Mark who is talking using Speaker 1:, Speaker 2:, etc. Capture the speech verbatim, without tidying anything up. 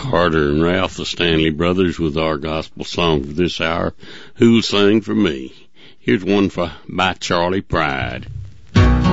Speaker 1: Carter and Ralph, the Stanley Brothers, with our gospel song for this hour, Who'll Sing for Me? Here's one for, by Charlie Pride.